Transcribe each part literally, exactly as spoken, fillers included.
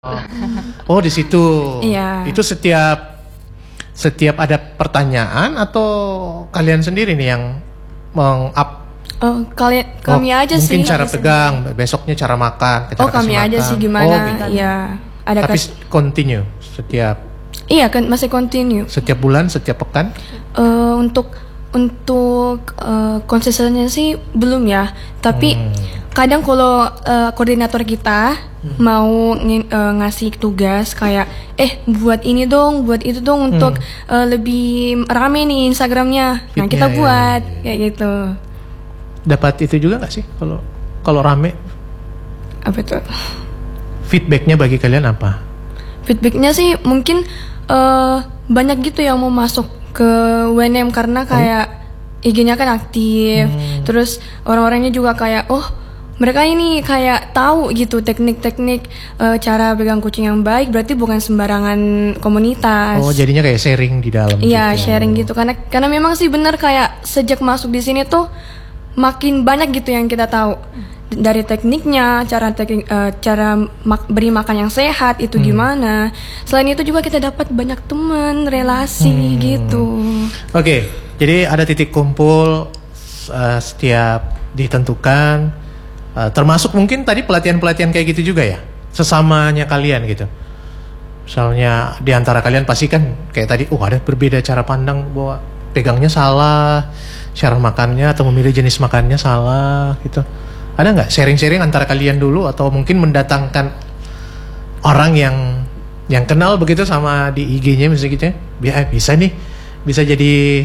Oh, di situ. Iya. Itu setiap setiap ada pertanyaan atau kalian sendiri nih yang meng-up? Oh, kalian kami oh, aja mungkin sih. Mungkin cara pegang, besoknya cara makan, cara oh, kami makan. aja sih gimana? Oh, gitu. Iya. Ada Tapi kas- continue setiap. Iya kan masih continue. Setiap bulan, setiap pekan? Uh, untuk untuk uh, konsistennya sih belum ya. Tapi hmm. kadang kalau uh, koordinator kita hmm. mau ng- uh, ngasih tugas kayak eh buat ini dong, buat itu dong untuk hmm. uh, lebih rame nih Instagramnya. Nah kita buat ya, ya, ya. kayak gitu. Dapat itu juga nggak sih kalau kalau rame? Apa itu? Feedbacknya bagi kalian apa? Feedbacknya sih mungkin uh, banyak gitu yang mau masuk ke W N M karena kayak oh. I G-nya kan aktif, hmm. terus orang-orangnya juga kayak oh mereka ini kayak tahu gitu teknik-teknik uh, cara pegang kucing yang baik, berarti bukan sembarangan komunitas. Oh jadinya kayak sharing di dalam. Iya gitu. sharing gitu karena karena memang sih benar kayak sejak masuk di sini tuh makin banyak gitu yang kita tahu. Dari tekniknya, cara teknik, uh, cara mak- beri makan yang sehat itu hmm. gimana. Selain itu juga kita dapat banyak teman, relasi hmm. gitu. Oke, okay, jadi ada titik kumpul uh, setiap ditentukan, uh, termasuk mungkin tadi pelatihan-pelatihan kayak gitu juga ya, sesamanya kalian gitu. Misalnya di antara kalian pasti kan kayak tadi, oh ada berbeda cara pandang bahwa pegangnya salah, cara makannya atau memilih jenis makannya salah gitu. Ada nggak sharing-sharing antara kalian dulu atau mungkin mendatangkan orang yang yang kenal begitu sama di I G-nya misalnya gitu ya, biar bisa nih bisa jadi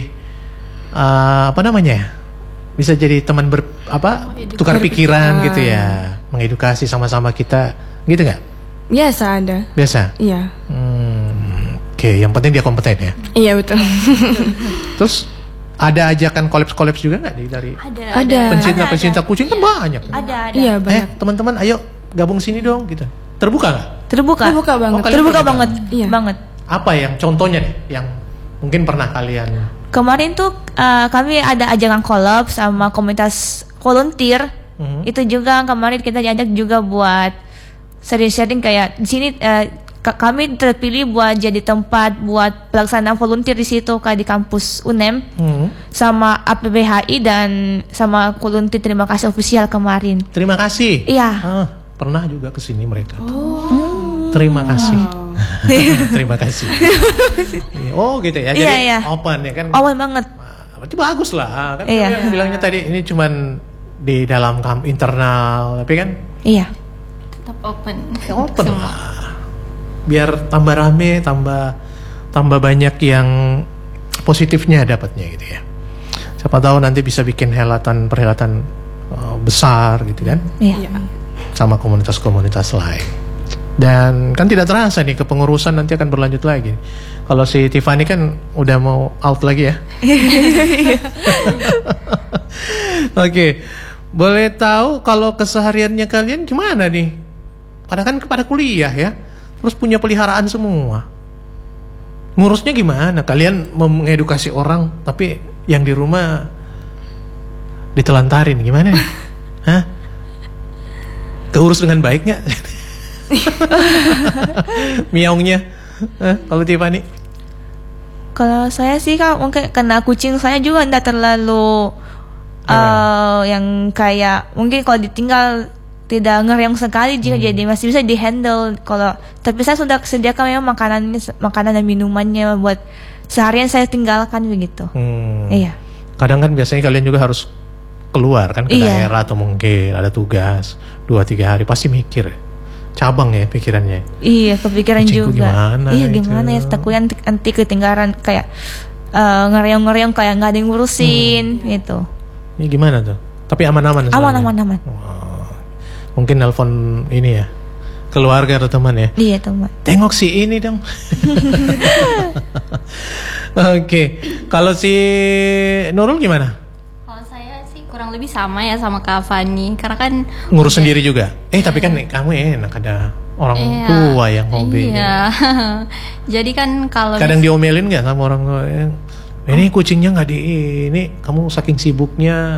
uh, apa namanya ya, bisa jadi teman ber apa tukar pikiran gitu ya, mengedukasi sama-sama kita gitu nggak? Biasa ada. Biasa. Iya. Hmm, Oke, okay. Yang penting dia kompeten ya. Iya betul. Terus ada ajakan kolaps-kolaps juga nggak dari ada, ada. pencinta-pencinta kucing kan banyak. Ada, ada. Iya banyak. Eh teman-teman, ayo gabung sini dong gitu. Terbuka nggak? Terbuka. Terbuka banget. Oh, terbuka banget. Iya. Banget. Apa yang contohnya nih yang mungkin pernah kalian? Kemarin tuh uh, kami ada ajakan collab sama komunitas volunteer. Mm-hmm. Itu juga kemarin kita diajak juga buat sharing-sharing kayak di sini. Uh, Kami terpilih buat jadi tempat buat pelaksanaan volunteer di situ kayak di kampus U N E M hmm. sama A P B H I dan sama volunteer terima kasih official kemarin. Terima kasih. Iya. Ah, pernah juga kesini mereka. Oh. Hmm. Terima kasih. Terima kasih. Oh gitu ya. Jadi iya, iya. open ya kan. Open banget. Berarti bagus lah. Kan iya. Yang bilangnya tadi ini cuman di dalam kamp internal, tapi kan? Iya. Tetap open. Ya, open lah. Biar tambah rame, tambah tambah banyak yang positifnya dapatnya gitu ya. Siapa tahu nanti bisa bikin helatan perhelatan uh, besar gitu kan? Iya. Sama komunitas-komunitas lain. Dan kan tidak terasa nih kepengurusan nanti akan berlanjut lagi. Kalau si Tiffany kan udah mau out lagi ya. Oke, okay. Boleh tahu kalau kesehariannya kalian gimana nih? Padahal kan kepada kuliah ya. Terus punya peliharaan semua. Ngurusnya gimana? Kalian mengedukasi orang tapi yang di rumah ditelantarin gimana? Hah? Keurus dengan baik nggak? Miaungnya? Hah? Kalau Tiffany? Kalau saya sih kan mungkin karena kucing saya juga enggak terlalu uh, yang kayak mungkin kalau ditinggal tidak ngereong sekali jika hmm. jadi masih bisa dihandle. Kalau tapi saya sudah sediakan memang makanannya, makanan dan minumannya buat seharian saya tinggalkan begitu. Hmm. Iya. Kadang kan biasanya kalian juga harus keluar kan ke iya. daerah atau mungkin ada tugas dua tiga hari pasti mikir cabang ya pikirannya. Iya kepikiran kucingku juga. Gimana iya itu? Gimana ya takutnya nanti ketinggalan kayak uh, ngereong-ngereong kayak nggak ada yang ngurusin hmm. gitu. Ini gimana tuh? Tapi aman-aman. Aman-aman-aman. Wow. Mungkin nelpon ini ya keluarga atau teman ya. Iya teman. Tengok si ini dong. Oke, okay. Kalau si Nurul gimana? Kalau saya sih kurang lebih sama ya sama Kak Fani karena kan ngurus udah, sendiri juga. Eh tapi kan nih, kamu enak ada orang iya, tua yang hobi. Iya. Jadi kan kalau kadang diomelin nggak sama orang tua? Ini kucingnya nggak di ini, kamu saking sibuknya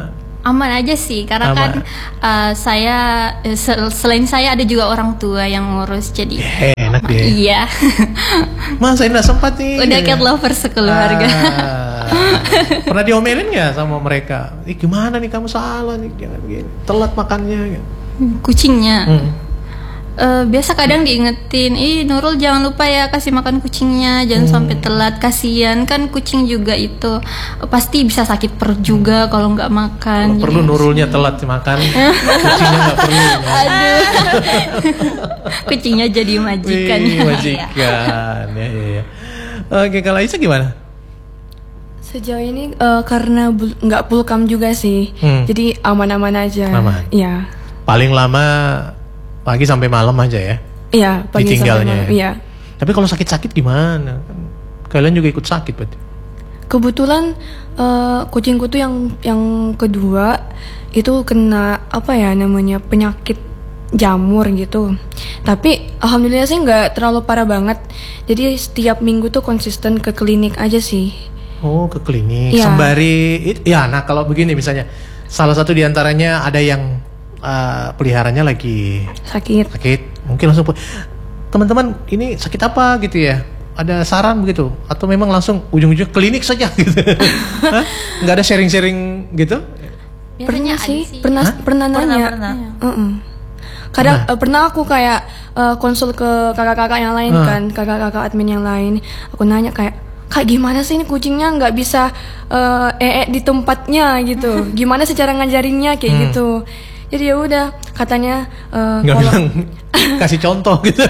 aman aja sih, karena Aman. kan uh, saya eh, sel- selain saya ada juga orang tua yang ngurus, jadi Eh, enak ma- dia. iya. Mas saya nggak sempat nih. Udah cat lover sekeluarga. Ah, pernah diomelin nggak sama mereka? Ih gimana nih kamu salah nih, jangan begini, telat makannya. Kucingnya. Hmm. Eh, biasa kadang diingetin, ih Nurul jangan lupa ya kasih makan kucingnya, jangan Hmm. sampai telat, kasihan kan kucing juga itu eh, pasti bisa sakit perut juga kalau nggak makan. Kalau perlu Jadi- Nurulnya telat makan, kucingnya nggak perlu. Aduh, kucingnya jadi majikan. Wih, majikan. Ya, ya, ya. Oke, kalau Aisyah gimana? Sejauh ini eh, karena bul- nggak pulkam juga sih, Hmm. jadi aman-aman aja. Aman. Iya, Paling lama pagi sampai malam aja ya. iya. Pagi sampai Ditinggalnya malam. ya? Iya. Tapi kalau sakit-sakit gimana? Kan kalian juga ikut sakit berarti. Kebetulan eh, kucingku tuh yang yang kedua itu kena apa ya namanya penyakit jamur gitu. Tapi alhamdulillah sih nggak terlalu parah banget. Jadi setiap minggu tuh konsisten ke klinik aja sih. Oh, ke klinik. Iya. Sembari it- ya, nah kalau begini misalnya salah satu diantaranya ada yang uh, peliharanya lagi Sakit. sakit, mungkin langsung pu- teman-teman ini sakit apa gitu ya? Ada saran begitu? Atau memang langsung ujung-ujung klinik saja gitu? Hah? Nggak ada sharing-sharing gitu? Biasanya Pernah ada sih, pernah Hah? pernah Pernah, nanya. pernah. Mm-mm. Kadang eh, pernah aku kayak eh, konsul ke kakak-kakak yang lain Ah. kan, kakak-kakak admin yang lain. Aku nanya kayak, Kak gimana sih ini kucingnya nggak bisa eh ee di tempatnya gitu? Gimana sih cara ngajarinnya kayak Hmm. gitu? Jadi ya udah katanya eh, Nggak kalau bilang kasih contoh gitu?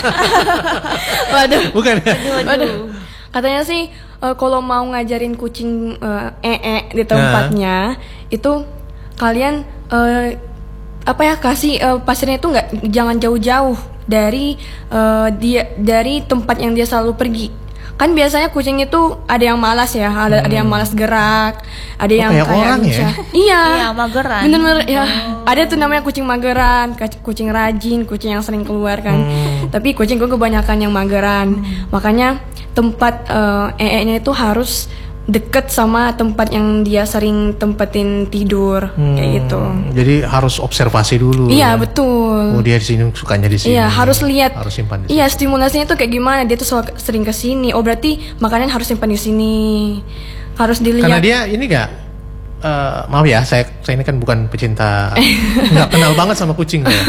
waduh, Bukan ya? waduh. Katanya sih eh, kalau mau ngajarin kucing eh, ee di tempatnya itu kalian eh, apa ya kasih eh, pasirnya itu nggak jangan jauh-jauh dari eh, dia dari tempat yang dia selalu pergi. Kan biasanya kucing itu ada yang malas ya, ada ada yang malas gerak, ada yang kayak kayak orang ya? lincah. Iya. Iya, mageran. Bener-bener ya. Ada tuh namanya kucing mageran, kac- kucing rajin, kucing yang sering keluar kan. Hmm. Tapi kucing gue kebanyakan yang mageran. Makanya tempat eh, ee-nya itu harus deket sama tempat yang dia sering tempetin tidur kayak gitu. Hmm, Jadi harus observasi dulu. Iya, betul. Oh dia di sini sukanya di sini. Iya, harus lihat. Harus simpan di sini. Iya, stimulasinya tuh kayak gimana? Dia tuh selalu sering ke sini. Oh, berarti makanan harus simpan di sini. Harus dilihat. Karena dia ini gak eh, maaf ya, saya saya ini kan bukan pecinta, nggak kenal banget sama kucing ya.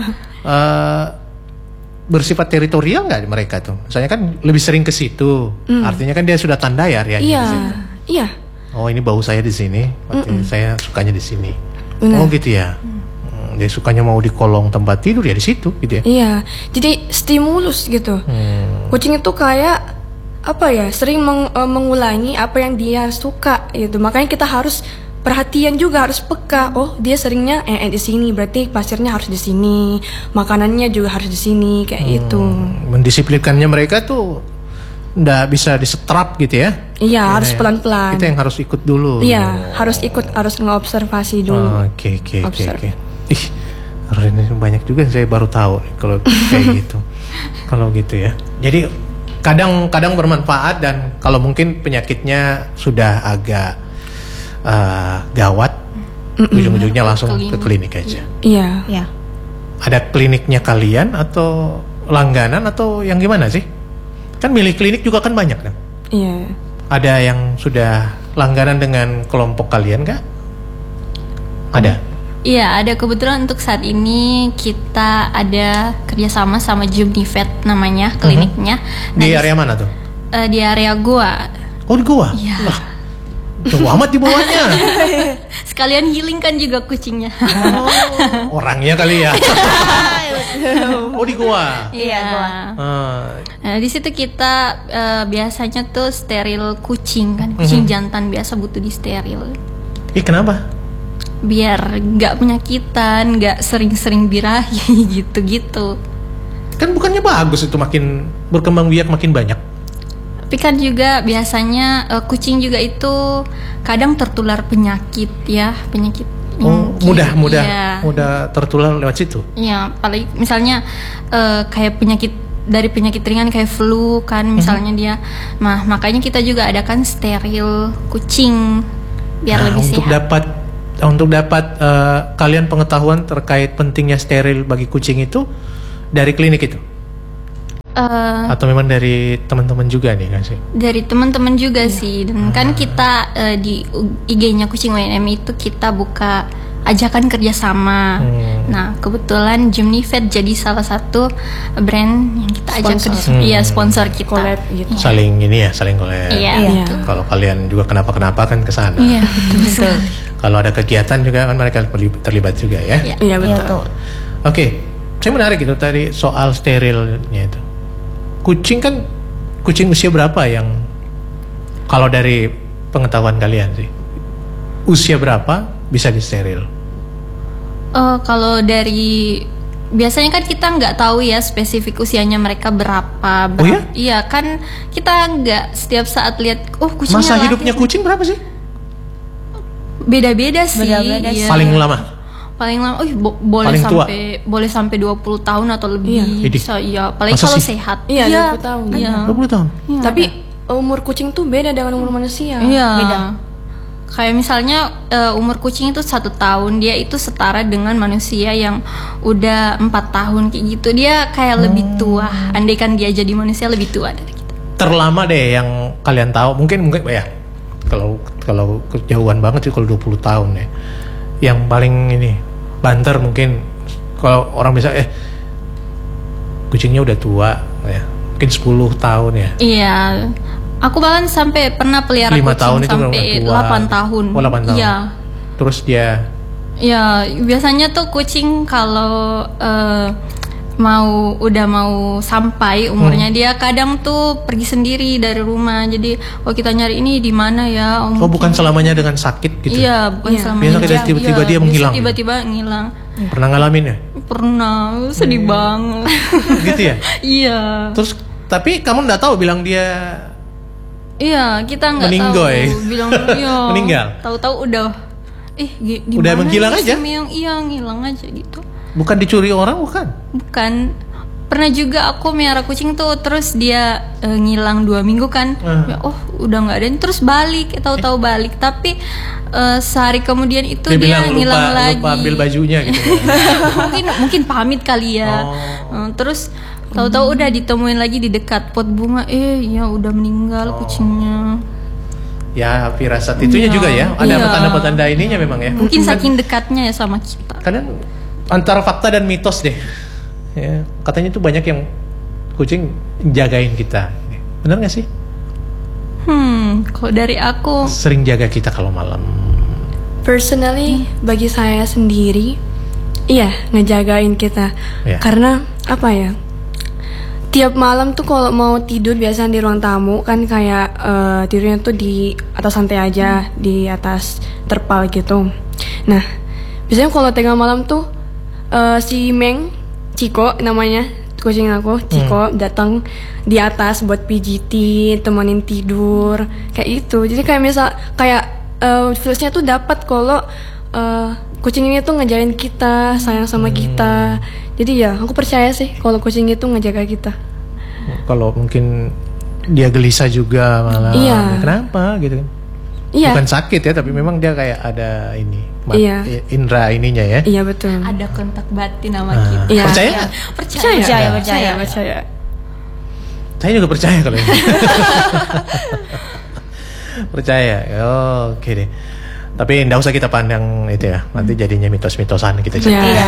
Eh, bersifat teritorial nggak mereka tuh? Misalnya kan lebih sering ke situ. Artinya kan dia sudah tanda ya rianya Iya. di situ. Iya. Oh ini bau saya di sini, berarti saya sukanya di sini. Benar. Oh gitu ya. Hmm, dia sukanya mau di kolong tempat tidur ya di situ gitu ya. Iya. Jadi stimulus gitu. Hmm. Kucing itu kayak apa ya? Sering meng- eh, mengulangi apa yang dia suka gitu. Makanya kita harus perhatian juga, harus peka. Oh, dia seringnya eh, eh di sini, berarti pasirnya harus di sini. Makanannya juga harus di sini kayak itu. Mendisiplinkannya mereka tuh nggak bisa disetrap gitu ya. Iya, harus ya. pelan-pelan. Kita yang harus ikut dulu. Iya, harus ikut, harus ngeobservasi dulu. Oh, Oke oke oke Observe. oke. Ih, ini banyak juga yang saya baru tahu nih kalau kayak gitu. Kalau gitu ya. Jadi kadang-kadang bermanfaat dan kalau mungkin penyakitnya sudah agak eh, gawat, ujung-ujungnya langsung ke klinik aja. Iya. Ya. Ada kliniknya kalian atau langganan atau yang gimana sih? Kan milik klinik juga kan banyak kan? Iya. Ada yang sudah langganan dengan kelompok kalian nggak? Ada. Iya, ada kebetulan untuk saat ini kita ada kerjasama sama Jumnivet namanya kliniknya. Nah, Di area mana tuh? eh, di area gua. Oh di gua? Iya. Lah, jauh amat di bawahnya. Sekalian healing kan juga kucingnya. Oh, orangnya kali ya. Oh di gua. Iya. Ah, Nah, di situ kita eh, biasanya tuh steril kucing kan, kucing jantan biasa butuh di steril. Ih kenapa? Biar nggak penyakitan, nggak sering-sering birahi gitu-gitu. Kan bukannya bagus itu makin berkembang biak makin banyak. Tapi kan juga biasanya eh, kucing juga itu kadang tertular penyakit ya, penyakit. Oh yang- mudah mudah Iya. mudah tertular lewat situ. Iya, apalagi misalnya eh, kayak penyakit dari penyakit ringan kayak flu kan, misalnya dia. Nah, makanya kita juga adakan steril kucing biar Nah, lebih untuk sehat. dapat untuk dapat uh, kalian pengetahuan terkait pentingnya steril bagi kucing itu dari klinik itu? Eh, Atau memang dari teman-teman juga nih kan sih? dari teman-teman juga sih, dan kan kita eh, di I G-nya Kucing W N M itu kita buka ajakan kerjasama. Hmm. Nah kebetulan Jumnivet jadi salah satu brand yang kita ajak Sponsor. kerja, iya sponsor kita. Collab gitu. Saling ini ya, saling collab. Iya. Iya. betul. Kalau kalian juga kenapa-kenapa kan ke sana. Iya betul. Kalau ada kegiatan juga kan mereka terlibat, terlibat juga ya. Iya. Iya Iya betul. tuh. Oke, saya menarik itu tadi soal sterilnya itu. Kucing kan, kucing usia berapa yang kalau dari pengetahuan kalian sih, usia berapa bisa disteril? Eh, kalau dari biasanya kan kita nggak tahu ya spesifik usianya mereka berapa. Oh ya? berapa- Iya kan kita nggak setiap saat lihat, oh kucingnya Masa lahir. hidupnya kucing berapa sih? Beda-beda sih. Beda-beda iya. Paling lama? Paling lama, oh bo- boleh Paling tua? sampai boleh sampai dua puluh tahun atau lebih. Iya. Idih. Bisa iya, apalagi Masa kalau sih? sehat. Iya, dua puluh tahun. Iya. dua puluh tahun? Iya, Tapi ada. umur kucing tuh beda dengan umur manusia. Iya. Beda. Kayak misalnya eh, umur kucing itu satu tahun, dia itu setara dengan manusia yang udah empat tahun kayak gitu. Dia kayak lebih Hmm. tua. Andaikan dia jadi manusia lebih tua dari kita. Terlama deh yang kalian tahu, mungkin mungkin ya. Kalau kalau kejauhan banget sih kalau dua puluh tahun ya. Yang paling ini banter mungkin kalau orang bisa eh kucingnya udah tua ya. Mungkin sepuluh tahun ya. Iya. Aku bahkan sampai pernah pelihara lima kucing tahun itu sampai udah tua. delapan tahun. Oh, delapan tahun. Iya. Terus dia Ya, biasanya tuh kucing kalau eh, mau udah mau sampai umurnya Hmm. dia kadang tuh pergi sendiri dari rumah. Jadi, oh kita nyari ini di mana ya? oh bukan selamanya dengan sakit gitu. Iya, bukan Iya. selamanya. Biasa kita tiba-tiba dia biasa menghilang. Tiba-tiba ngilang. Pernah ngalamin ya? Pernah, sedih Hmm. banget. Gitu ya? Iya. Terus tapi kamu nggak tahu bilang dia Iya, kita nggak tahu. Meninggoy. Bilang iya. Meninggal? Tahu-tahu udah eh gi- di Udah mana menghilang nih aja? si Meong? Iya, ngilang aja gitu. bukan dicuri orang bukan? Bukan. Pernah juga aku melihara kucing tuh terus dia eh, ngilang dua minggu kan. Ah. Ya, oh, udah nggak ada. Terus balik, tahu-tahu balik. Tapi eh, sehari kemudian itu Dia, dia, bilang lupa, ngilang lagi. lupa ambil bajunya gitu. mungkin mungkin pamit kali ya. Oh. Eh, terus tahu-tahu udah ditemuin lagi di dekat pot bunga. Eh, ya udah meninggal kucingnya. Ya firasat itunya Iya. juga ya. Ada Iya. petanda-petanda ininya memang ya. Mungkin Kan- saking dekatnya ya sama kita. Kadang antara fakta dan mitos deh. Ya, katanya tuh banyak yang kucing jagain kita. Benar nggak sih? Hmm, kalau dari aku Sering jaga kita kalau malam. Personally, bagi saya sendiri, iya ngejagain kita. Iya. Karena apa ya? Tiap malam tuh kalau mau tidur biasanya di ruang tamu kan kayak eh, tidurnya tuh di atas lantai aja, di atas terpal gitu. Nah, biasanya kalau tengah malam tuh eh, si Meng, Ciko namanya, kucing aku, Ciko datang di atas buat pijitin, temenin tidur, kayak itu. Jadi kayak misal kayak uh, feelsnya tuh dapat kalau uh, kucing ini tuh ngejain kita, sayang sama kita. Jadi ya aku percaya sih kalau kucing itu ngejaga kita. Kalau mungkin dia gelisah juga malah. Iya. Ya, kenapa gitu kan? Iya, Bukan sakit ya, tapi memang dia kayak ada ini. mat- Iya. i- Indra ininya ya. iya betul. ada kontak batin sama Ah. kita. Iya. Percaya Ya, nggak? percaya. Percaya, Percaya, percaya, percaya. percaya. Saya juga percaya kalau ini. Percaya. Oh, oke deh. Tapi enggak usah kita pandang itu ya. Nanti jadinya mitos-mitosan kita jadi. Iya.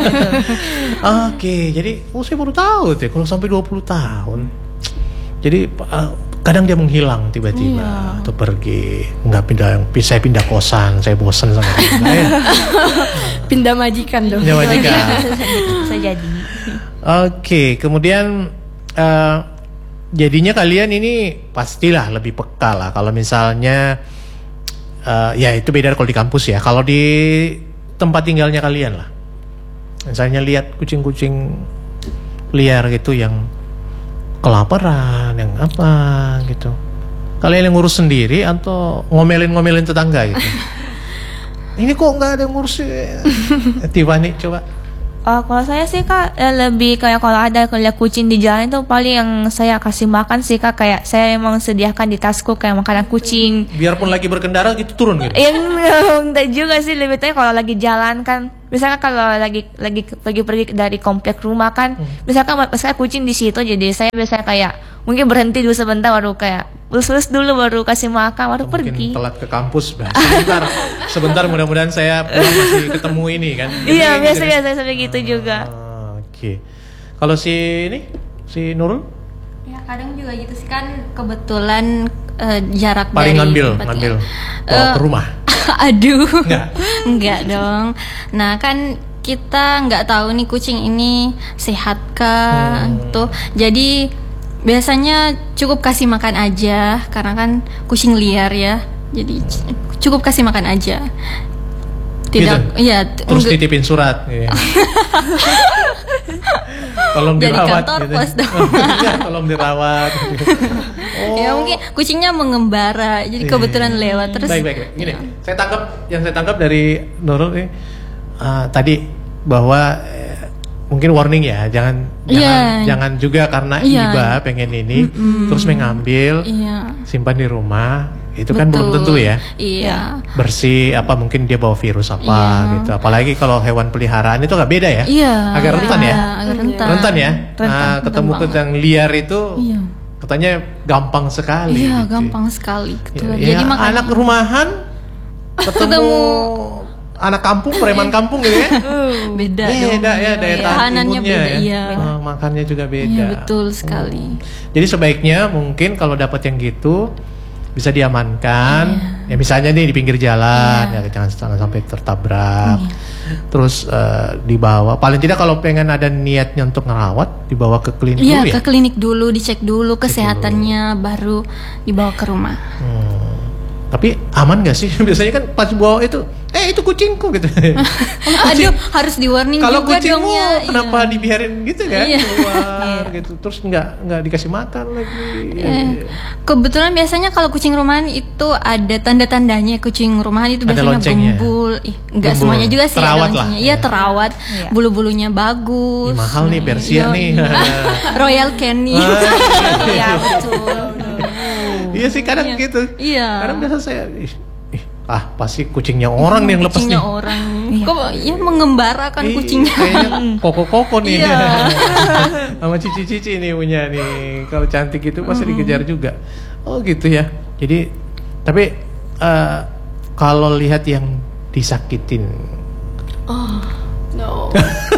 Oke, jadi oh saya baru tahu tuh kalau sampai dua puluh tahun. Jadi uh, kadang dia menghilang tiba-tiba Iya. atau pergi, nggak pindah, saya pindah kosan, saya bosan sama dia. Ya. Pindah majikan dong. Pindah majikan. Bisa jadi. Oke, kemudian uh, jadinya kalian ini pastilah lebih peka lah kalau misalnya uh, ya itu beda kalau di kampus ya. Kalau di tempat tinggalnya kalian lah, misalnya lihat kucing-kucing liar gitu yang kelaparan, yang apa gitu, kalian yang ngurus sendiri atau ngomelin-ngomelin tetangga gitu? Ini kok nggak ada yang ngurus? Tiffany coba. Oh, kalau saya sih kak eh, lebih kayak kalau ada lihat kucing di jalan itu paling yang saya kasih makan sih kak, kayak saya emang sediakan di tasku kayak makanan kucing. Biarpun lagi berkendara gitu turun gitu. Yang enggak juga sih, lebih tanya kalau lagi jalan kan, misalkan kalau lagi lagi pergi-pergi dari komplek rumah kan, hmm. misalkan misalkan kucing di situ, jadi saya biasanya kayak mungkin berhenti dulu sebentar baru kayak lus-lus dulu baru kasih makan baru mungkin pergi. Mungkin telat ke kampus, bah. sebentar, sebentar mudah-mudahan saya pulang masih ketemu ini kan. Iya biasa-biasa sampai gitu juga. Ah, Oke, okay. Kalau si ini si Nurul? Ya kadang juga gitu sih kan, kebetulan uh, jarak paling dari ngambil tempatnya. ngambil bawa Uh, ke rumah. Aduh, Enggak. enggak dong. Nah kan kita nggak tahu nih kucing ini sehat kah, Hmm. tuh. Jadi biasanya cukup kasih makan aja, karena kan kucing liar ya. Jadi c- cukup kasih makan aja. Tidak, Gitu? iya. Terus enggak- titipin surat. Gitu. Tolong Jadi dirawat. kantor gitu. pos dong. Iya, tolong dirawat. Gitu. Oh. Ya mungkin kucingnya mengembara, jadi kebetulan lewat terus. Baik, baik, baik. Gini, saya tangkap yang saya tangkap dari Nurul ini uh, tadi bahwa eh, mungkin warning ya, jangan Iya. jangan jangan juga karena Iya. iba pengen ini terus mengambil Iya. simpan di rumah, itu kan belum Betul. tentu ya. Iya. Bersih apa mungkin dia bawa virus apa Iya. gitu. Apalagi kalau hewan peliharaan itu agak beda ya. Iya. Agak rentan ya. Agak rentan. Rentan ya. Rentan, Nah, ketemu rentan yang liar itu Iya. katanya gampang sekali. Iya, gitu. gampang sekali. Betul. Ya, Jadi ya, makanya anak rumahan ketemu, Ketemu. anak kampung, preman kampung gitu ya. beda dong. Beda ya daya tahan Tahanannya imunnya beda, ya. iya. Oh, makannya juga beda. Iya, betul sekali. Jadi sebaiknya mungkin kalau dapat yang gitu bisa diamankan. Iya. Ya misalnya nih di pinggir jalan, ya jangan, jangan sampai tertabrak. Iya. Terus eh, dibawa. Paling tidak kalau pengen ada niatnya untuk ngerawat, dibawa ke klinik Iya, dulu ya. ke klinik dulu, dicek dulu kesehatannya, baru dibawa ke rumah. Hmm. Tapi aman gak sih? Biasanya kan pas bawa itu, eh itu kucingku gitu. Aduh, harus di warning Kalau juga dong kucingmu ya. kenapa Iya. dibiarin gitu kan Iya. keluar gitu, terus nggak nggak dikasih makan lagi. Eh, kebetulan biasanya kalau kucing rumahan itu ada tanda-tandanya. Kucing rumahan itu Ada biasanya loncengnya. gembul. Ih, enggak Gembul. semuanya juga sih Terawat ada lah. loncengnya. Iya, Iya. terawat. Iya. Bulu-bulunya Ih, bagus. mahal nih Persia Iya, nih. iya. Royal Canin. Iya betul. Iya sih kadang Iya. gitu. Iya. Kadang biasa saya ih, ih, ah pasti kucingnya orang nih yang lepas Kucingnya nih. orang. Kok ya mengembarakan Ih, kucingnya. Kayaknya koko-koko nih. Iya. Sama cici-cici nih punya nih. Kalau cantik itu pasti dikejar juga. Oh gitu ya. Jadi tapi eh, kalau lihat yang disakitin. Oh, no.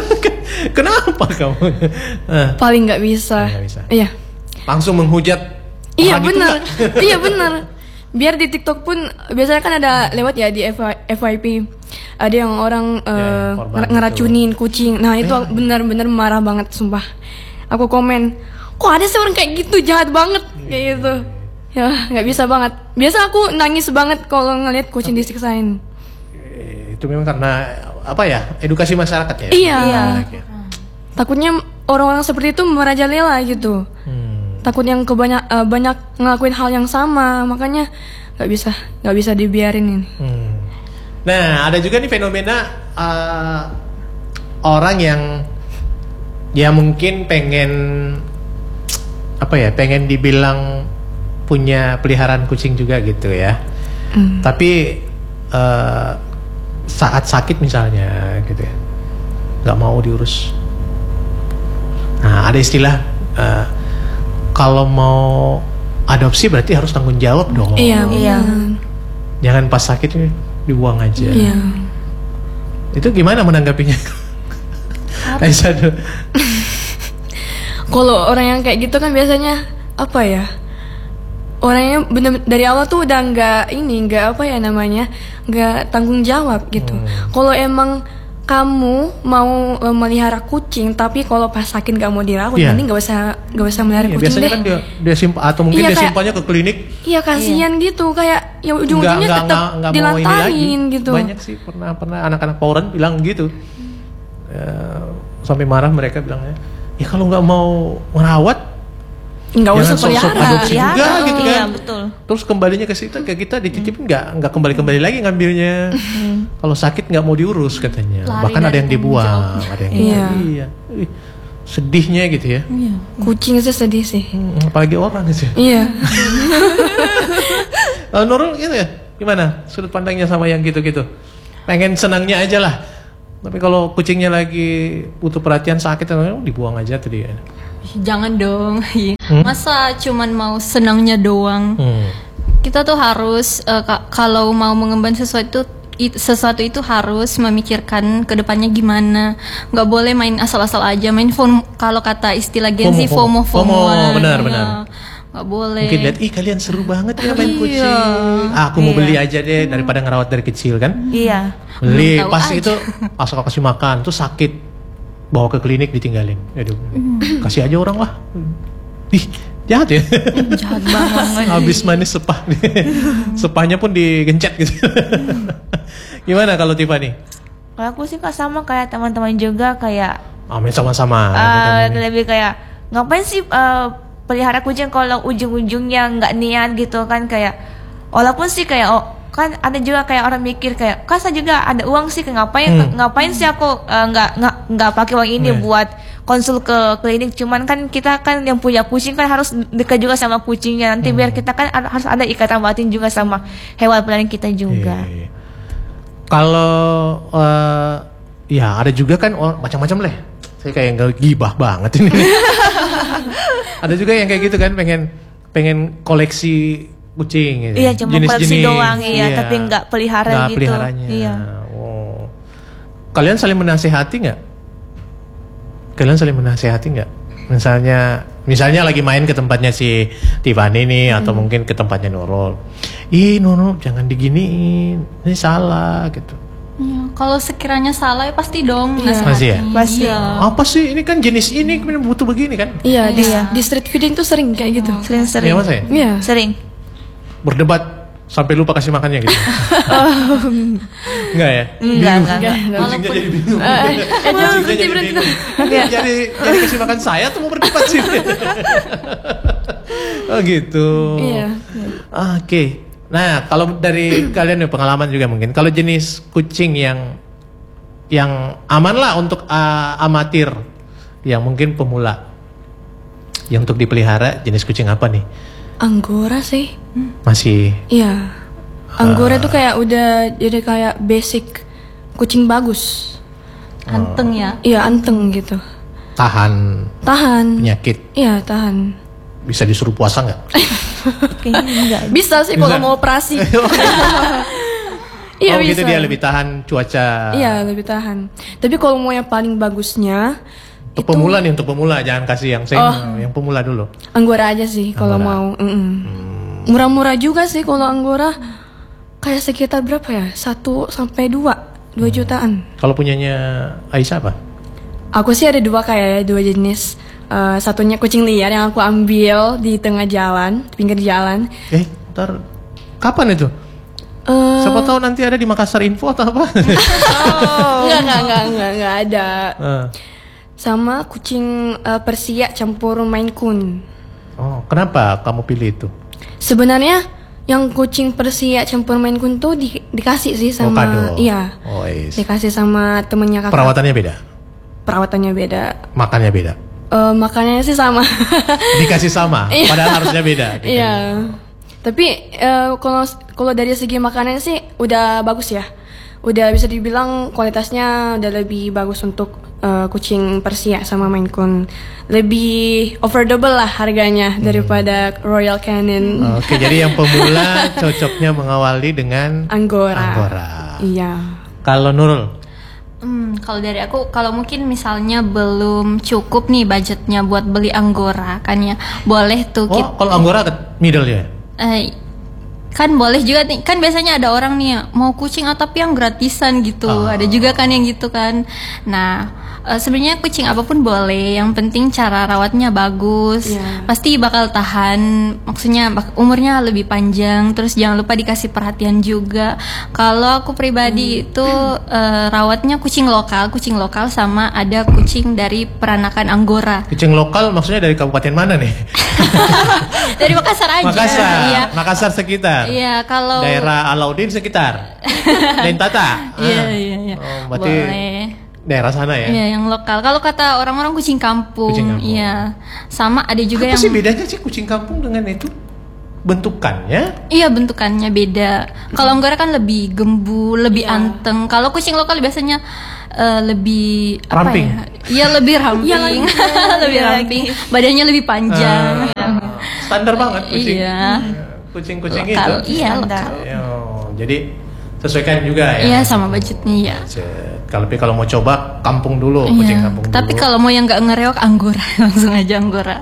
Kenapa kamu? Eh, Paling nggak bisa. Nggak bisa. Iya. Langsung menghujat. Iya orang itu benar. nggak? Iya benar. Biar di TikTok pun biasanya kan ada lewat ya di F Y- F Y P. Ada yang orang Ya, eh, korban nger- ngeracunin kucing. Nah, itu Ya. benar-benar marah banget sumpah. Aku komen, "Kok ada sih orang kayak gitu, jahat banget." Kayak gitu. Ya, nggak bisa banget. Biasa aku nangis banget kalau ngeliat kucing disiksain. Eh, Itu memang karena apa ya? Edukasi masyarakat ya. Iya. Iya. Oke. Takutnya orang-orang seperti itu merajalela gitu. Hmm. Takut yang kebanyak eh, banyak ngelakuin hal yang sama, makanya nggak bisa nggak bisa dibiarin ini. Hmm. Nah, ada juga nih fenomena uh, orang yang ya mungkin pengen apa ya, pengen dibilang punya peliharaan kucing juga gitu ya. Hmm. Tapi uh, saat sakit misalnya gitu ya, nggak mau diurus. Nah, ada istilah uh, kalau mau adopsi berarti harus tanggung jawab dong. Iya, Iya. benar. Jangan pas sakit ini dibuang aja. Iya. Itu gimana menanggapinya? Aisyah dulu. Kalau orang yang kayak gitu kan biasanya apa ya? Orangnya bener dari awal tuh udah nggak ini, nggak apa ya namanya, nggak tanggung jawab gitu. Hmm. Kalau emang kamu mau eh, melihara kucing, tapi kalau pas sakit nggak mau dirawat, Iya. mending nggak usah nggak usah melihara Ya, kucing biasanya deh. kan dia dia simpan atau mungkin Iya, dia kayak- simpannya ke klinik. Iya kasihan gitu, kayak ya ujung-ujungnya Nggak- tetap nggak- nggak mau ini lagi. dilantarin gitu. Banyak sih pernah pernah anak-anak pauran bilang gitu. Ya, sampai marah mereka bilangnya, ya kalau nggak mau merawat Nggak Jangan usah sok-sok pelihara. adopsi Pelihara, juga oh, gitu iya, kan. betul. Terus kembalinya ke situ ke kita dititipin nggak nggak kembali-kembali lagi ngambilnya. Kalau sakit nggak mau diurus katanya. Lari Bahkan ada dari yang tanggung dibuang, jawab. ada yang Iya. iya. Ih, sedihnya gitu ya. Kucing itu sedih sih. Hmm, apalagi orang gitu. Iya. Kalau Nurul gitu ya, gimana sudut pandangnya sama yang gitu-gitu? Pengen senangnya aja lah. Tapi kalau kucingnya lagi butuh perhatian sakit, dibuang aja tuh dia. Jangan dong. Hmm? Masa cuman mau senangnya doang? Hmm. Kita tuh harus uh, ka- kalau mau mengemban sesuatu it- sesuatu itu harus memikirkan kedepannya gimana. Nggak boleh main asal-asal aja. Main FOMO, kalau kata istilah Gen Z, FOMO, FOMO, FOMO. FOMO. Benar, benar. Nggak boleh. Mungkin lihat, ih kalian seru banget ya main Iya. kucing. Ah, aku mau Iya. beli aja deh daripada ngerawat dari kecil kan. Iya. Beli, Belum tahu pas aja. itu pas aku kasih makan tuh sakit, bawa ke klinik ditinggalin. Aduh, kasih aja orang lah. Ih, jahat ya. Jahat banget. Habis manis sepah, sepahnya pun digencet gitu. Gimana kalau Tiffany? Kalau aku sih kak sama kayak teman-teman juga kayak Amin sama-sama. uh, Kamu nih. lebih kayak ngapain sih uh, pelihara kucing kalau ujung-ujungnya nggak niat gitu kan, kayak walaupun sih kayak oh, kan ada juga kayak orang mikir kayak kasa juga ada uang sih, kayak ngapain Hmm. ngapain sih aku uh, nggak nggak nggak pakai uang ini Hmm. buat konsul ke klinik. Cuman kan kita kan yang punya kucing kan harus dekat juga sama kucingnya nanti, Hmm. biar kita kan ada- harus ada ikatan batin juga sama hewan peliharaan kita juga. Iya, iya. Kalau eh, ya ada juga kan orang macam-macam lah. Saya kayak nggak gibah banget ini. Ada juga yang kayak gitu kan, pengen pengen koleksi kucing gitu. Iya, cuma koleksi doang, iya, tapi nggak pelihara Nggak gitu. peliharanya. Iya. Oh. Kalian saling menasehati nggak? Kalian saling menasehati nggak? Misalnya, misalnya lagi main ke tempatnya si Tiffany nih, atau mungkin ke tempatnya Nurul. Ih Nurul, jangan diginiin, ini salah gitu. Ya, kalau sekiranya salah ya pasti dong. Iya. nasihatin. Masih ya? Pasti. Iya. Apa sih ini kan jenis ini butuh begini kan? Iya, di, Iya. di street feeding tuh sering kayak gitu. Sering-sering. Iya Mas ya? Iya. Sering. Berdebat sampai lupa kasih makannya gitu. Enggak ya? Enggak, enggak, Enggak, enggak. Kucingnya jadi bingung. Eh, Kucingnya berhenti, jadi berhenti. bingung. Jadi jadi kasih makan saya tuh mau berdebat sih. Oh gitu. Iya. Oke. Nah, kalau dari kalian nih pengalaman juga mungkin, kalau jenis kucing yang yang aman lah untuk uh, amatir, yang mungkin pemula, yang untuk dipelihara jenis kucing apa nih? Anggora sih. Masih Iya. Anggora tuh kayak udah jadi kayak basic kucing bagus. Anteng ya. Iya, anteng gitu. tahan Tahan. penyakit, Iya, tahan. bisa disuruh puasa nggak? Kayaknya enggak. Bisa sih kalau Bisa. mau operasi. Iya oh bisa. gitu, dia lebih tahan cuaca. Iya, lebih tahan. Tapi kalau mau yang paling bagusnya Untuk itu pemula nih, untuk pemula jangan kasih yang saya Oh. yang pemula dulu. Anggora aja sih kalau Anggora. mau. Mm-mm. Murah-murah juga sih kalau Anggora. Kayak sekitar berapa ya? Satu sampai dua, dua jutaan. Kalau punyanya Aisyah apa? Aku sih ada dua kayak ya, dua jenis. Eh, satunya kucing liar yang aku ambil di tengah jalan, pinggir jalan. Eh, ntar kapan itu? Eh, Siapa tahu nanti ada di Makassar Info atau apa? enggak, enggak, enggak, enggak, enggak ada. Eh. Sama kucing eh, Persia campur Maine Coon. Oh, kenapa kamu pilih itu? Sebenarnya yang kucing Persia campur Maine Coon tuh di- dikasih sih Oh, sama kado. iya. Oh, is. Dikasih sama temennya kakak. Perawatannya beda, Perawatannya beda. makannya beda. Eh, makanannya sih sama. Dikasih sama, Iya. padahal harusnya beda. gitu. Iya. Tapi eh, kalau kalau dari segi makanan sih udah bagus ya. Udah bisa dibilang kualitasnya udah lebih bagus untuk eh, kucing Persia sama Maine Coon. Lebih affordable lah harganya daripada Royal Canin. Oke, jadi yang pemula cocoknya mengawali dengan Anggora. Anggora. Iya. Kalau Nurul, Hmm, kalau dari aku, kalau mungkin misalnya belum cukup nih budgetnya buat beli Anggora kan ya, boleh tuh oh kita. kalau Anggora ke middle ya? Eh, kan boleh juga nih, kan biasanya ada orang nih mau kucing oh, tapi yang gratisan gitu, Oh. ada juga kan yang gitu kan. Nah uh, sebenarnya kucing apapun boleh, yang penting cara rawatnya bagus, Iya. pasti bakal tahan, maksudnya bak- umurnya lebih panjang. Terus jangan lupa dikasih perhatian juga. Kalau aku pribadi itu uh, rawatnya kucing lokal, kucing lokal sama ada kucing dari peranakan Anggora. Kucing lokal maksudnya dari kabupaten mana nih? Dari Makassar aja. Makassar, Iya. Makassar sekitar. Iya, kalau Daerah Alauddin sekitar. Dentata. Iya, Ah. iya, iya. Oh, berarti Boleh. daerah sana ya. Iya, yang lokal. Kalau kata orang-orang kucing kampung, Kucing kampung. iya. Sama ada juga Apa yang sih bedanya sih kucing kampung dengan itu? Bentukannya? iya bentukannya beda. Kalau Anggora kan lebih gembul, lebih Iya. anteng. Kalau kucing lokal biasanya eh, lebih Ramping. apa ya? Iya, lebih ramping. lebih Iya ramping. Badannya lebih panjang. Ah, standar banget kucing. Iya. Kucing-kucing Lokal, itu. iya Standar. lokal. Oh, jadi sesuaikan juga ya. Iya, sama budgetnya ya. Budget. Kalau tapi kalau mau coba kampung dulu, kucing Iya. kampung dulu. Tapi kalau mau yang nggak ngereok Anggora, langsung aja Anggora.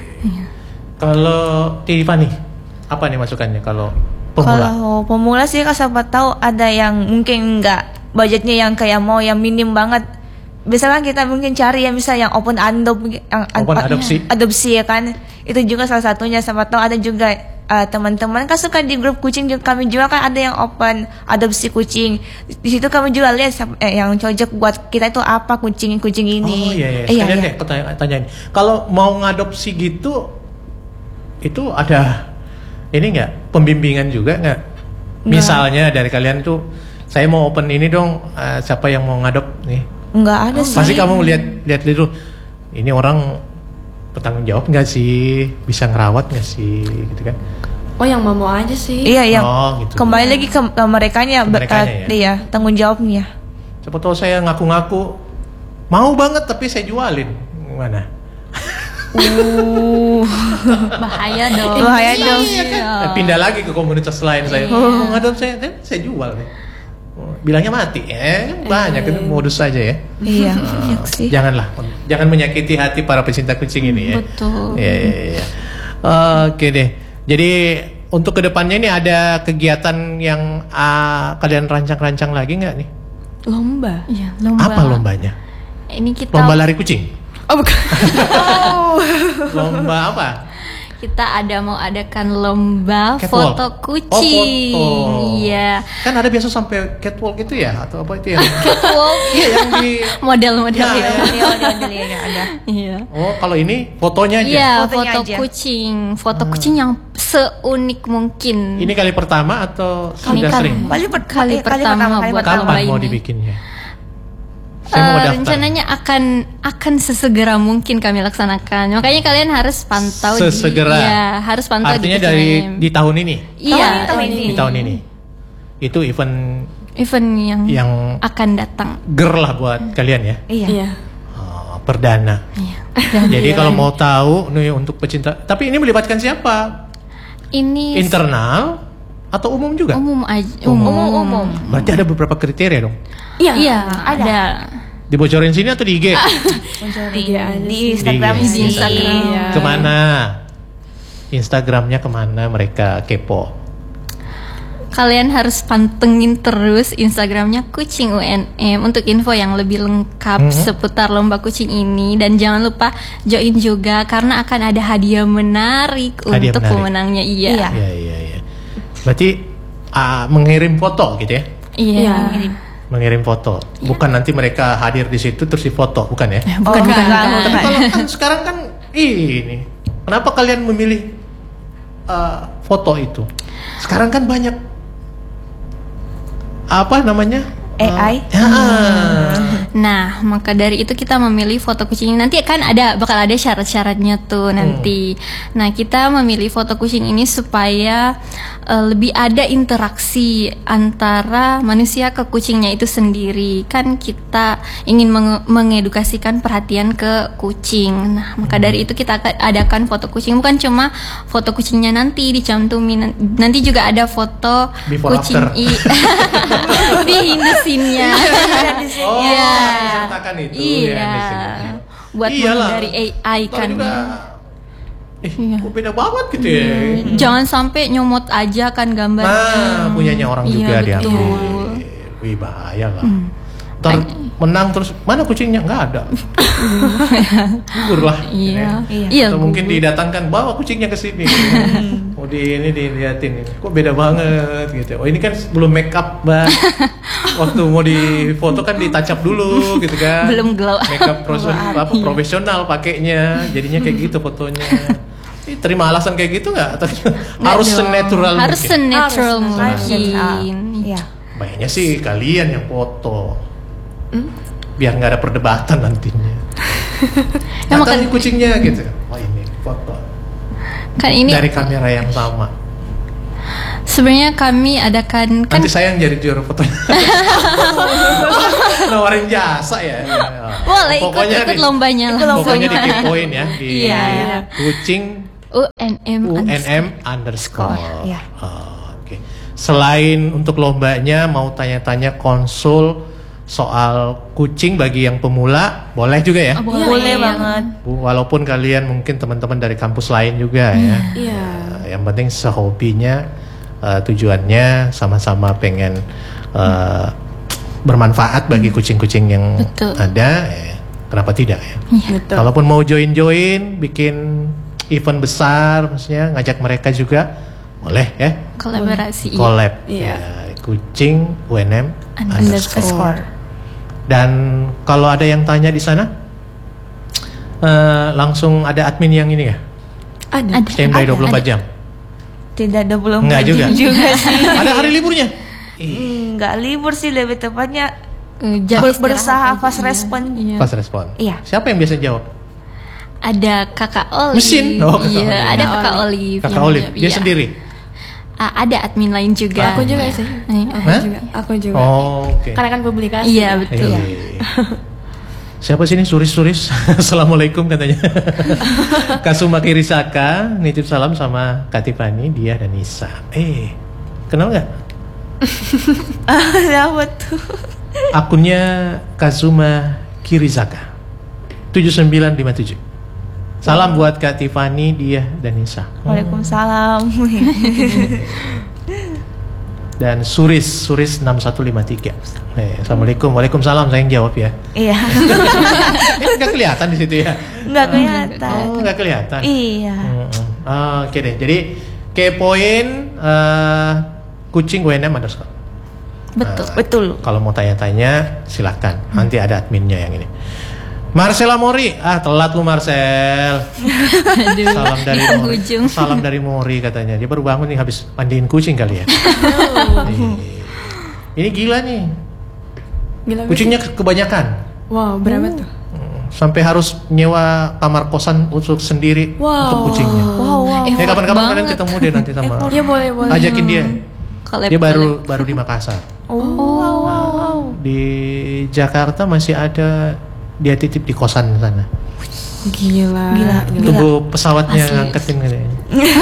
kalau Tiffany apa nih masukannya kalau pemula? Kalau pemula sih kan siapa tahu ada yang mungkin nggak budgetnya yang kayak mau yang minim banget. Biasanya kita mungkin cari yang bisa yang open adopt, yang Open ad- adopsi. adopsi ya kan. Itu juga salah satunya. Siapa tahu ada juga uh, teman-teman kan suka di grup kucing juga, kami juga kan ada yang open adopsi kucing. Di situ kami juga lihat siapa- eh, yang cocok buat kita itu apa kucing-kucing ini. Oh iya iya. Eh, iya, Sekalian iya. deh aku tanya, tanyain. Kalau mau ngadopsi gitu, itu ada ini nggak pembimbingan juga nggak? Misalnya dari kalian tuh, saya mau open ini dong, eh, siapa yang mau ngadop nih? Nggak ada sih. Pasti kamu lihat lihat dulu, ini orang bertanggung jawab nggak sih, bisa ngerawat nggak sih, gitu kan? Oh, yang mau mau aja sih. Iya iya. Oh, gitu. Kembali lagi ke, ke merekanya, Ke merekanya, ber- ya? iya, tanggung jawabnya. Siapa tahu saya ngaku-ngaku mau banget tapi saya jualin, gimana? Bahaya dong. Bahaya dong. Eh, pindah lagi ke komunitas lain saya. Oh, ngadop saya, eh, saya jual nih. Oh, bilangnya mati, eh banyak itu modus saja ya. Iya, iya sih. Janganlah, jangan menyakiti hati para pecinta kucing ini ya. Betul. Iya, iya, iya. Oke deh. Jadi untuk kedepannya ini ada kegiatan yang ah, kalian rancang-rancang lagi nggak nih? Lomba. Iya, lomba. Apa lombanya? Ini kita Lomba lari kucing? Oh, bukan. Lomba apa? kita ada mau adakan lomba Catwalk. foto kucing. Oh, foto. Iya. Kan ada biasa sampai catwalk itu ya atau apa itu ya? Catwalk. Iya yang di Model-model Ya, itu. ya. Iya, udah ada ada. Iya. Oh, kalau ini fotonya aja. Iya, Fotonya foto aja. kucing, foto kucing yang seunik mungkin. Ini kali pertama atau Ini sudah kan sering? Kali, per- Kali kali pertama kali buat pertama. lomba Kapan mau ini. dibikinnya? Eh, Saya mau daftar. rencananya akan akan sesegera mungkin kami laksanakan. Makanya kalian harus pantau Sesegera. di Iya, harus pantau Artinya di dari Kucing di tahun ini. Iya, Tahun ini, tahun ini. ini. Di tahun ini. Itu event Event yang, yang akan datang. ger lah buat kalian ya. Iya. Iya. Oh, perdana. Iya. Jadi kalau mau tahu nih untuk pecinta, tapi ini melibatkan siapa? Ini Internal atau umum juga? umum aja. Umum. Umum umum. Berarti ada beberapa kriteria dong. Iya. Iya, ada. ada. Dibocorin sini atau di I G? Di, Iya, di Instagram Di sih. Instagram. Iya. Kemana? Instagramnya kemana mereka kepo? Kalian harus pantengin terus Instagramnya Kucing U N M untuk info yang lebih lengkap Mhm. seputar lomba kucing ini. Dan jangan lupa join juga karena akan ada hadiah menarik Hadiah untuk menarik. pemenangnya. Iya. Iya. Iya iya iya. Berarti ah, mengirim foto gitu ya? Iya. Iya. Mengirim foto. Bukan nanti mereka hadir di situ terus difoto, bukan ya? Bukan, Oh, bukan, bukan, bukan. bukan. Kalau kan sekarang kan ini. Kenapa kalian memilih uh, foto itu? Sekarang kan banyak apa namanya? A I. Uh, ya. Nah, maka dari itu kita memilih foto kucing. Nanti kan ada bakal ada syarat-syaratnya tuh nanti. Nah, kita memilih foto kucing ini supaya eh, lebih ada interaksi antara manusia ke kucingnya itu sendiri. Kan kita ingin menge- mengedukasikan perhatian ke kucing. Nah, maka dari itu kita akan adakan foto kucing. Bukan cuma foto kucingnya nanti dicantumin. Nanti juga ada foto Before kucing after. i- behind the scene-nya. Oh, Iya. disertakan itu. Iya. ya, di sini. Buat Iyalah. dari A I Ntar kan. juga Eh, Iya. kok beda banget gitu ya. Jangan sampai nyomot aja kan gambarnya. Nah, punyanya orang Iya, juga diambil. betul. Wih, bahaya lah. Ntar menang terus, mana kucingnya? Nggak ada. Gugur lah. Iya. Ini. Iya. Atau mungkin didatangkan, bawa kucingnya ke sini. Oh, di ini dilihatin. Kok beda banget gitu. Oh, ini kan belum make up, Mbak. Waktu mau difoto kan ditacap dulu gitu kan. Belum glow up. Make up profesional, apa, profesional pakainya. Jadinya kayak gitu fotonya. Ih, terima alasan kayak gitu nggak? Atau harus senatural Harus mungkin? senatural Harus, mungkin. Iya. Bayangnya sih kalian yang foto, biar nggak ada perdebatan nantinya. Ya, Kata makan- nih kucingnya gitu. Oh ini foto Kan ini dari kamera yang sama. sebenarnya kami adakan kan Nanti saya yang jadi juara fotonya. Nawarin jasa ya. boleh ikut Pokoknya ikut di- lombanya ikut lah. Pokoknya di pokoknya. kepoin ya di Iya, iya. kucing U N M U N M underscore. underscore. Iya. Oh, Oke. Selain untuk lombanya mau tanya-tanya konsul soal kucing bagi yang pemula, boleh juga ya. Oh, Boleh, boleh. banget. Bu, walaupun kalian mungkin teman-teman dari kampus lain juga ya. Iya. Uh, yang penting sehobinya, uh, tujuannya sama-sama pengen uh, bermanfaat bagi kucing-kucing yang Betul. ada. Ya, kenapa tidak ya? Betul. Kalaupun mau join-join, bikin event besar, maksudnya ngajak mereka juga boleh ya. Kolaborasi. iya. Collab. Iya. Ya, kucing U N M underscore. Underscore. Dan kalau ada yang tanya di sana, eh, langsung ada admin yang ini ya, Ada. Ada. standby ada, dua puluh empat ada. jam. Tidak ada belum Enggak juga. juga sih. Ada hari liburnya. Enggak libur sih, lebih tepatnya Eh, jam ber- istirahat berusaha aja, fast iya. respon. Iya. Pas respon. Iya. Siapa yang biasa jawab? Ada kakak Olive. Mesin? Oh, kakak Iya, Olive. ada kakak Olive. Kakak yang Olive. jawab, Dia iya. sendiri. Ah, ada admin lain juga. Aku juga sih. Iya. Aku Hah? juga. Aku juga. Oh, oke. Karena kan publikasi. Iya, betul. Eh, Siapa sini suris-suris? Assalamualaikum katanya. Kasuma Kirisaka nitip salam sama Kak Tiffany, dia dan Nisa. Eh, kenal nggak? Apa tuh? Akunnya Kazuma Kirizaka tujuh sembilan lima tujuh. Salam buat Kak Tiffany, dia dan Nisa. Waalaikumsalam. Dan Suris Suris enam satu lima tiga. Eh, Assalamualaikum. Waalaikumsalam, saya yang jawab ya. Iya. Ini nggak kelihatan di situ ya? Enggak kelihatan. Oh, nggak kelihatan. Iya. Hmm, ah, Oke deh. Jadi kepoin eh, kucing U N M underscore. Betul. Betul. Kalau mau tanya-tanya silakan. Nanti ada adminnya yang ini. Marcela Mori, ah telat lu Marcel. Aduh, Salam dari di Mori. penghujung. Salam dari Mori katanya. Dia baru bangun nih habis mandiin kucing kali ya. Nih. Ini gila nih. Gila. Kucingnya ke- kebanyakan. Wow, berapa tuh? Sampai harus nyewa kamar kosan untuk sendiri Wow. untuk kucingnya. Wow, wow. Ya kapan-kapan kalian banget. ketemu deh nanti sama. Iya boleh boleh. Ajakin dia. Collab, Dia baru collab. baru di Makassar. Oh, wow, wow, wow. Di Jakarta masih ada, dia titip di kosan sana. Gila. Gila. Tunggu pesawatnya Asli. ngangketin katanya.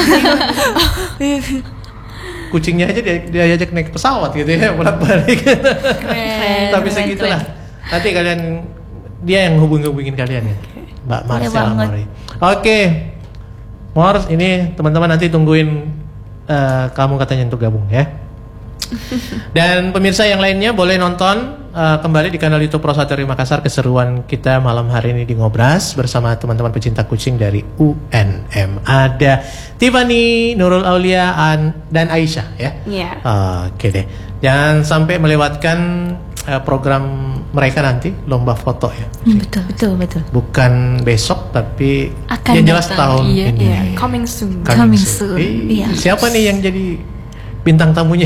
Kucingnya aja dia, dia ajak naik pesawat gitu ya, bolak-balik. Keren, Tapi keren, segitulah. keren. Nanti kalian, dia yang hubung-hubungin kalian ya, Mbak Boleh Marcel banget. Mori. Oke, Mors, ini teman-teman nanti tungguin eh, kamu katanya untuk gabung ya. Dan pemirsa yang lainnya boleh nonton uh, kembali di kanal YouTube Pro Sateri Makassar keseruan kita malam hari ini di Ngobras bersama teman-teman pecinta kucing dari U N M. Ada Tiffany, Nurul Aulia, An, dan Aisyah ya. Iya. Uh, Oke deh. Jangan sampai melewatkan uh, program mereka nanti lomba foto ya. Betul, betul, betul. Bukan besok tapi Akan yang jelas datang, tahun iya, ini. Iya, coming soon. Coming Coming soon. soon. Eh, Iya. Siapa nih yang jadi bintang tamunya?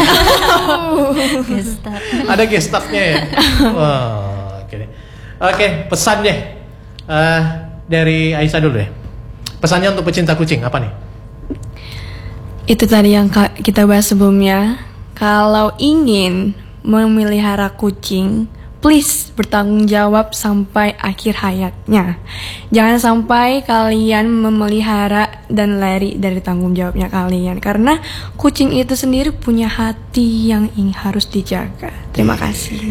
Gestar. Ada gestarnya ya. Wah, oke deh. Oke, pesan deh Eh, dari Aisyah dulu deh. Pesannya untuk pecinta kucing apa nih? Itu tadi yang ka- kita bahas sebelumnya. Kalau ingin memelihara kucing, please bertanggung jawab sampai akhir hayatnya. Jangan sampai kalian memelihara dan lari dari tanggung jawabnya kalian. Karena kucing itu sendiri punya hati yang ingin harus dijaga. Terima kasih.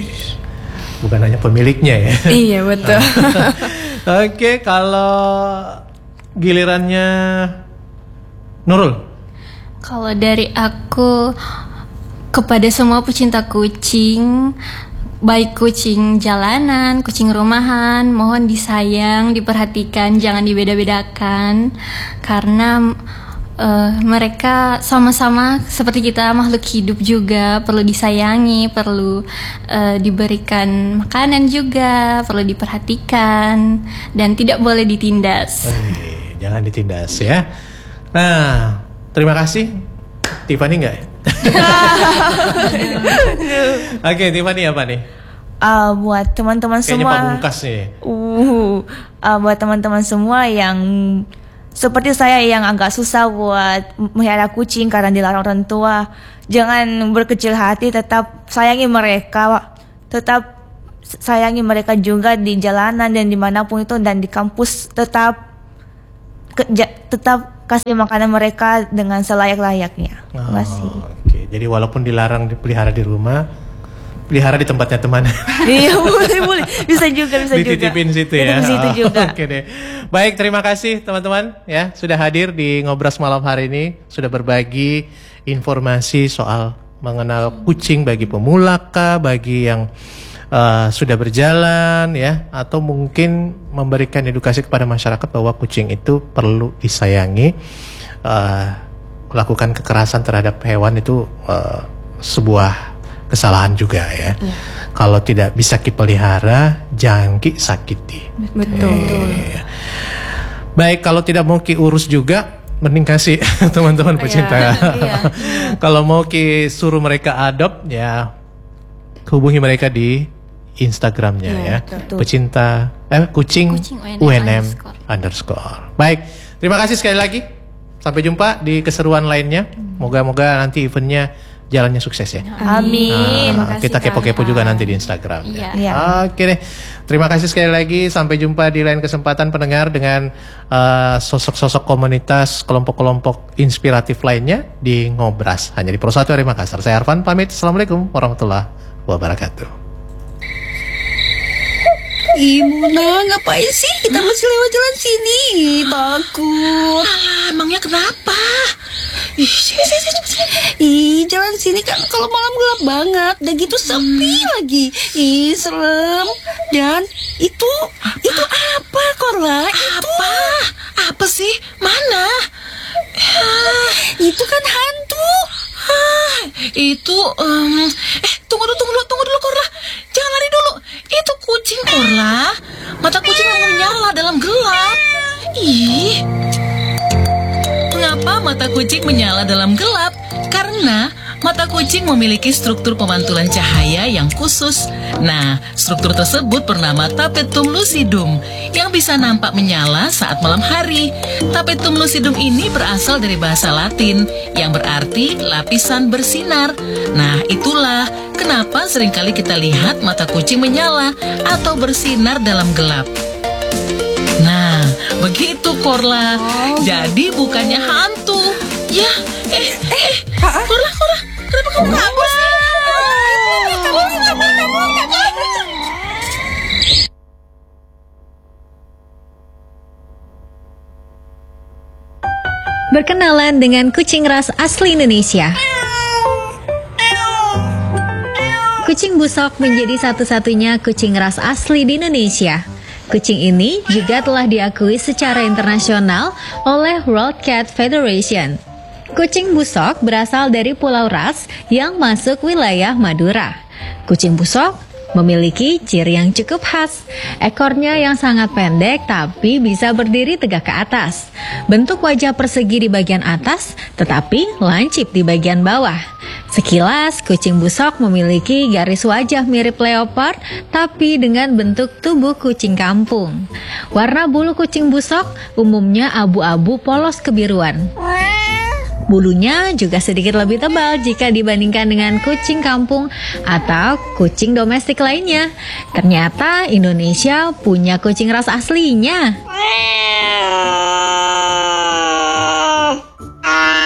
Bukan hanya pemiliknya ya. Iya betul. Oke, kalau gilirannya Nurul. Kalau dari aku, kepada semua pecinta kucing, baik kucing jalanan, kucing rumahan, mohon disayang, diperhatikan, jangan dibeda-bedakan, karena uh, mereka sama-sama seperti kita, makhluk hidup juga, perlu disayangi, perlu uh, diberikan makanan juga, perlu diperhatikan, dan tidak boleh ditindas. Eh, jangan ditindas ya. Nah, terima kasih. Tiffany nggak? Oke, Tiffany apa nih? Uh, buat teman-teman Kayaknya semua. Pak Bungkas nih. Uh, uh, buat teman-teman semua yang seperti saya yang agak susah buat melihara kucing karena dilarang orang tua, jangan berkecil hati, tetap sayangi mereka, tetap sayangi mereka juga di jalanan dan dimanapun itu, dan di kampus tetap kerja, tetap kasih makanan mereka dengan selayak-layaknya. Terima kasih. Oh, Oke, jadi walaupun dilarang dipelihara di rumah, pelihara di tempatnya teman. Iya, boleh boleh, bisa juga bisa juga. Dititipin situ ya. Dititipin situ Oh, juga. Oke deh. Baik, terima kasih teman-teman ya sudah hadir di Ngobras malam hari ini, sudah berbagi informasi soal mengenal kucing bagi pemula kah, bagi yang uh, sudah berjalan ya, atau mungkin memberikan edukasi kepada masyarakat bahwa kucing itu perlu disayangi. Uh, melakukan kekerasan terhadap hewan itu uh, sebuah kesalahan juga ya. Ya. Kalau tidak bisa dipelihara, jangan ki sakiti. Betul. Eh. Baik, kalau tidak mau ki urus juga, mending kasih teman-teman pecinta. iya. Kalau mau ki suruh mereka adopt, ya hubungi mereka di Instagramnya Iya, ya. betul. Pecinta eh kucing, Kucing U N M underscore. underscore. Baik, terima kasih sekali lagi. Sampai jumpa di keseruan lainnya. Moga-moga nanti eventnya jalannya sukses ya. Amin. Nah, kasih, kita kepo-kepo Kak. juga nanti di Instagram. Iya. Iya. Oke deh. Terima kasih sekali lagi. Sampai jumpa di lain kesempatan pendengar dengan uh, sosok-sosok komunitas, kelompok-kelompok inspiratif lainnya di Ngobras. Hanya di Pro satu R I Makassar. Saya Arfan pamit. Assalamualaikum warahmatullahi wabarakatuh. Ih, Muna, ngapain sih kita masih lewat jalan sini? Takut. Alah, emangnya kenapa? Ih, sini, sini, sini, sini. Ih, jalan sini kan kalau malam gelap banget. Udah gitu sepi lagi. Ih, serem. Dan itu, itu apa, Korla? Apa? Apa sih? Mana? Ah, itu kan hantu. Ah, itu, um, eh, tunggu dulu, tunggu dulu, tunggu dulu, Korla. Jangan lari dulu. Itu kucing, Korla. Mata kucing yang menyala dalam gelap. Ih. Mengapa mata kucing menyala dalam gelap? Karena mata kucing memiliki struktur pemantulan cahaya yang khusus. Nah, struktur tersebut bernama tapetum lucidum yang bisa nampak menyala saat malam hari. Tapetum lucidum ini berasal dari bahasa Latin yang berarti lapisan bersinar. Nah, itulah kenapa seringkali kita lihat mata kucing menyala atau bersinar dalam gelap. Nah, begitu Korla. Jadi bukannya hantu. Ya, eh, eh, Korla, Korla, kenapa kamu kabur sih? Kabur, kabur, kabur, kabur. Berkenalan dengan kucing ras asli Indonesia. Kucing busok menjadi satu-satunya kucing ras asli di Indonesia. Kucing ini juga telah diakui secara internasional oleh World Cat Federation. Kucing busok berasal dari Pulau Ras yang masuk wilayah Madura. Kucing busok memiliki ciri yang cukup khas. Ekornya yang sangat pendek tapi bisa berdiri tegak ke atas. Bentuk wajah persegi di bagian atas tetapi lancip di bagian bawah. Sekilas, kucing busok memiliki garis wajah mirip leopard tapi dengan bentuk tubuh kucing kampung. Warna bulu kucing busok umumnya abu-abu polos kebiruan. Bulunya juga sedikit lebih tebal jika dibandingkan dengan kucing kampung atau kucing domestik lainnya. Ternyata Indonesia punya kucing ras aslinya.